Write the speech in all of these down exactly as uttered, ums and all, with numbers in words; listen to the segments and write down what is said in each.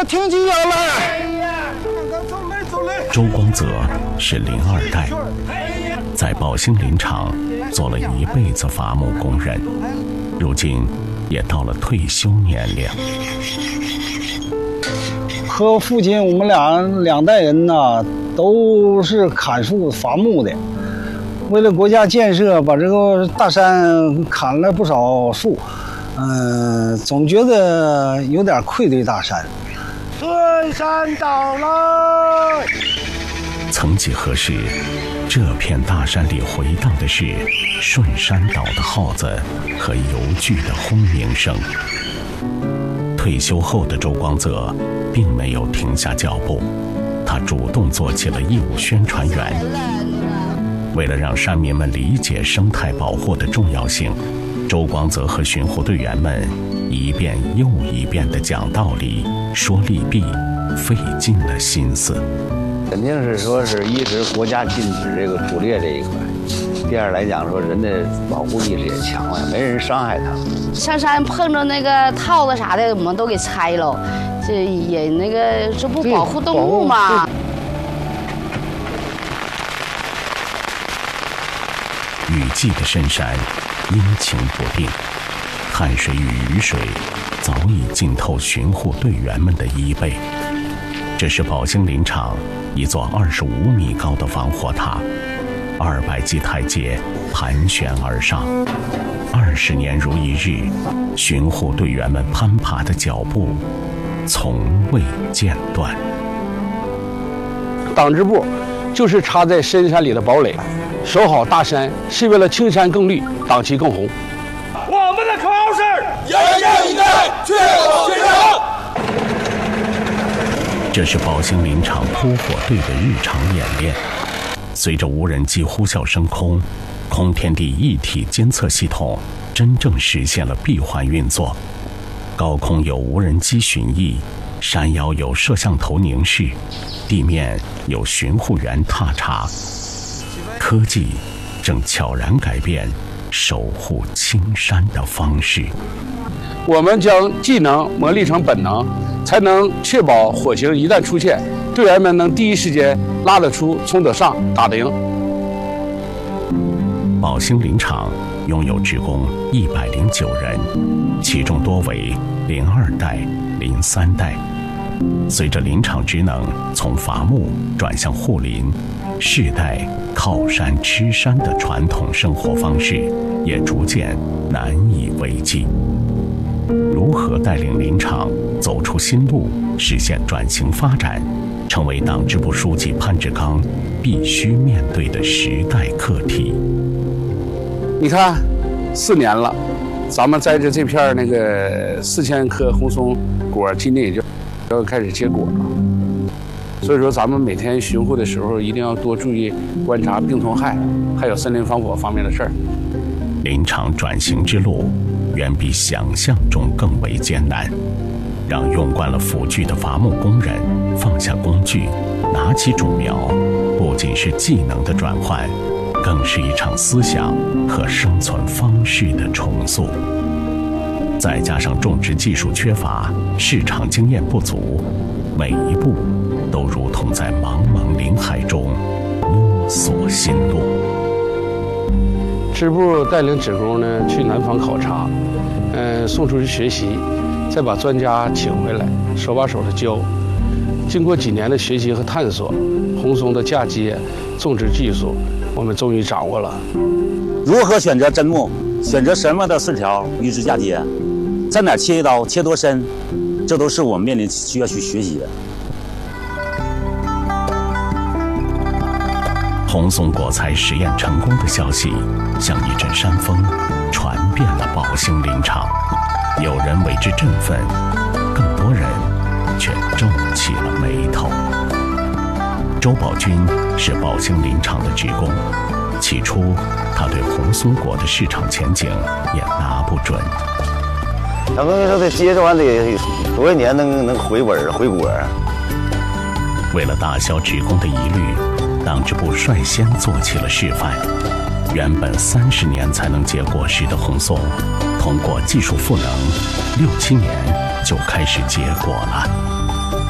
挺起腰来。 周光泽是林二代，在宝兴林场做了一辈子伐木工人，如今也到了退休年龄。 和父亲我们俩两代人呢，都是砍树伐木的。为了国家建设，把这个大山砍了不少树，嗯、呃，总觉得有点愧对大山。顺山倒了。 曾几何时，这片大山里回荡的是顺山岛的号子和邮具的轰鸣声。退休后的周光泽并没有停下脚步，他主动做起了义务宣传员。为了让山民们理解生态保护的重要性，周光泽和巡护队员们一遍又一遍地讲道理、说利弊，费尽了心思。 肯定是说是一是国家禁止这个捕猎这一块，第二来讲说人的保护意识也强了，没人伤害它。 上山碰着那个套子啥的，我们都给拆了，这也那个这不保护动物吗？ 雨季的深山阴晴不定，汗水与雨水早已浸透巡护队员们的衣背。这是宝兴林场一座二十五米高的防火塔，二百级台阶盘旋而上，二十年如一日，巡护队员们攀爬的脚步从未间断。 党支部就是插在深山里的堡垒，守好大山是为了青山更绿，党旗更红。 我们的口号是严阵以待，确保建设。 这是宝兴林场扑火队的日常演练。随着无人机呼啸升空，空天地一体监测系统真正实现了闭环运作。高空有无人机巡弋，山腰有摄像头凝视，地面有巡护员踏查。科技正悄然改变守护青山的方式。 我们将技能磨砺成本能，才能确保火情一旦出现，队员们能第一时间拉得出、冲得上、打得赢。 宝兴林场拥有职工一百零九人，其中多为林二代、林三代。随着林场职能从伐木转向护林，世代靠山吃山的传统生活方式也逐渐难以为继。如何带领林场走出新路，实现转型发展，成为党支部书记潘志刚必须面对的时代课题。 你看，四年了，咱们栽着这片那个四千棵红松果，今年也就要开始结果了。所以说，咱们每天巡护的时候，一定要多注意观察病虫害，还有森林防火方面的事儿。 林场转型之路远比想象中更为艰难，让用惯了斧锯的伐木工人放下工具，拿起种苗，不仅是技能的转换，更是一场思想和生存方式的重塑。再加上种植技术缺乏，市场经验不足，每一步都如同在茫茫林海中摸索新路。 支部带领职工呢去南方考察，嗯、呃，送出去学习，再把专家请回来，手把手的教。经过几年的学习和探索，红松的嫁接、种植技术，我们终于掌握了。 如何选择针木，选择什么的枝条与之嫁接，在哪切一刀，切多深，这都是我们面临需要去学习的。 红松果材实验成功的消息，像一阵山风，传遍了宝兴林场。有人为之振奋，更多人却皱起了眉头。周宝军是宝兴林场的职工，起初他对红松果的市场前景也拿不准。 咱们说这接着完得多少年能能回本回果？ 为了打消职工的疑虑，党支部率先做起了示范。原本三十年才能结果实的红松，通过技术赋能，六七年就开始结果了。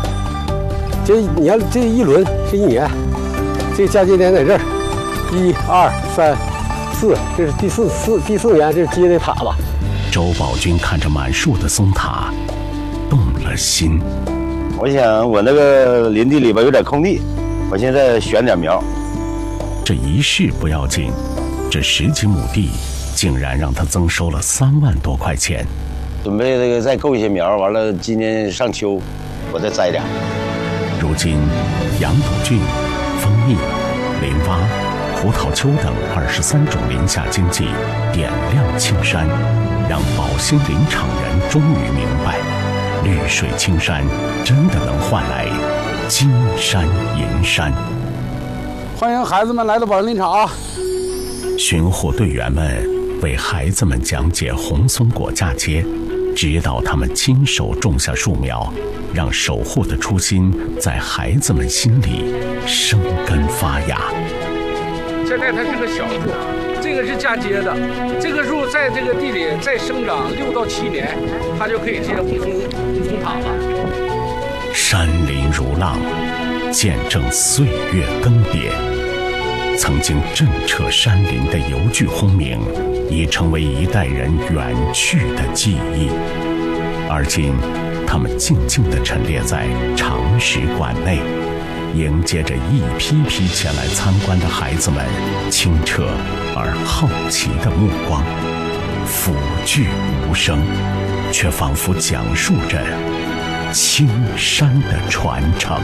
这你看这一轮是一年，这嫁接点在这儿，一二三四，这是第四四第四年，这是接的塔吧。 周宝军看着满树的松塔，动了心。 我想我那个林地里边有点空地，我现在选点苗。 这一试不要紧，这十几亩地竟然让他增收了三万多块钱。 准备这个再购一些苗，完了今年上秋我再栽点。 如今羊肚菌、蜂蜜、林蛙、胡桃丘等二十三种林下经济点亮青山，让宝兴林场人终于明白，绿水青山真的能换来金山银山。 欢迎孩子们来到宝兴林场啊！ 巡护队员们为孩子们讲解红松果嫁接，指导他们亲手种下树苗，让守护的初心在孩子们心里生根发芽。 现在它是个小树，这个是嫁接的，这个树在这个地里再生长六到七年，它就可以结红松红松塔了。 山林如浪，见证岁月更迭。曾经震彻山林的邮具轰鸣，已成为一代人远去的记忆。而今，他们静静地陈列在常识馆内，迎接着一批批前来参观的孩子们清澈而好奇的目光。抚句无声，却仿佛讲述着青山的传承。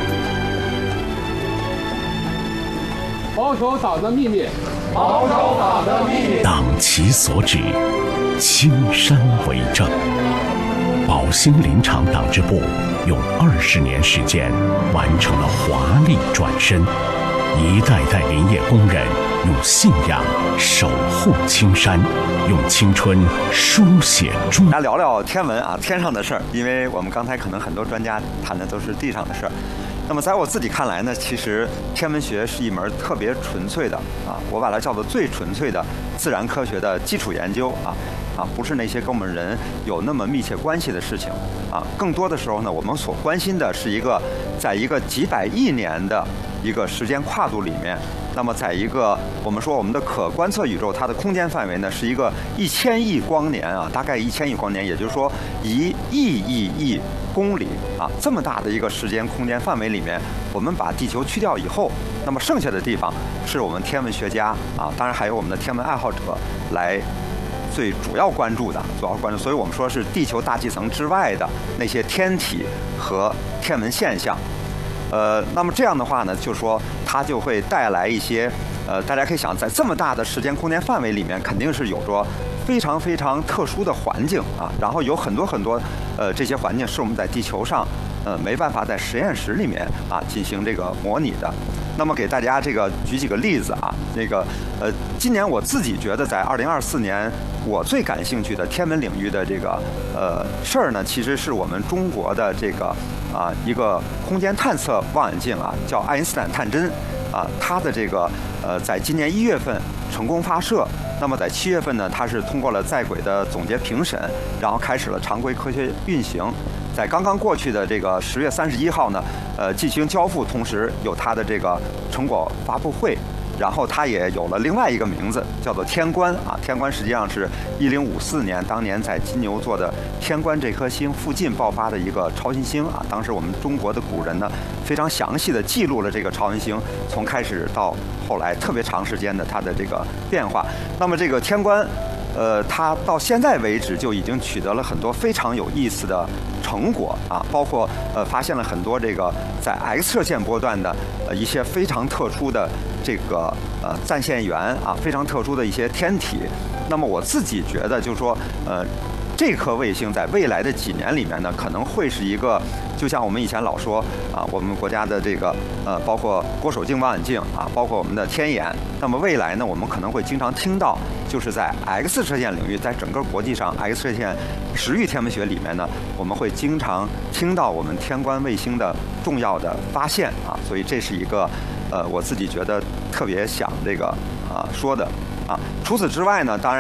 保守党的秘密，保守党的秘密。 党其所指，青山为证。宝兴林场党支部用二十年时间完成了华丽转身，一代代林业工人用信仰守护青山，用青春书写中。 大家聊聊天文啊，天上的事儿，因为我们刚才可能很多专家谈的都是地上的事儿。那么在我自己看来呢，其实天文学是一门特别纯粹的啊，我把它叫做最纯粹的自然科学的基础研究啊啊，不是那些跟我们人有那么密切关系的事情啊。更多的时候呢，我们所关心的是一个在一个几百亿年的一个时间跨度里面，那么在一个我们说我们的可观测宇宙，它的空间范围呢是一个一千亿光年啊，大概一千亿光年，也就是说一亿亿亿公里啊，这么大的一个时间空间范围里面，我们把地球去掉以后，那么剩下的地方是我们天文学家啊，当然还有我们的天文爱好者来最主要关注的，主要关注，所以我们说是地球大气层之外的那些天体和天文现象。呃，那么这样的话呢，就说它就会带来一些，呃，大家可以想，在这么大的时间空间范围里面，肯定是有着非常非常特殊的环境啊，然后有很多很多，呃，这些环境是我们在地球上，呃，没办法在实验室里面啊进行这个模拟的。那么给大家这个举几个例子啊，那个，呃，今年我自己觉得在二零二四年，我最感兴趣的天文领域的这个呃事儿呢，其实是我们中国的这个啊一个空间探测望远镜啊，叫爱因斯坦探针啊，它的这个呃在今年一月份成功发射，那么在七月份呢，它是通过了在轨的总结评审，然后开始了常规科学运行。在刚刚过去的这个十月三十一号呢，呃，进行交付，同时有它的这个成果发布会，然后它也有了另外一个名字，叫做天观啊。天观实际上是一零五四年当年在金牛座的天观这颗星附近爆发的一个超新星啊。当时我们中国的古人呢，非常详细的记录了这个超新星从开始到后来特别长时间的它的这个变化。那么这个天观，呃，它到现在为止就已经取得了很多非常有意思的成果啊，包括呃发现了很多这个在 X 射线波段的呃一些非常特殊的这个呃暂线源啊，非常特殊的一些天体。那么我自己觉得就是说呃。这颗卫星在未来的几年里面呢，可能会是一个，就像我们以前老说啊，我们国家的这个呃，包括郭守敬望远镜啊，包括我们的天眼。那么未来呢，我们可能会经常听到，就是在 X 射线领域，在整个国际上 X 射线时域天文学里面呢，我们会经常听到我们天观卫星的重要的发现啊，所以这是一个呃，我自己觉得特别想这个啊说的啊。除此之外呢，当然。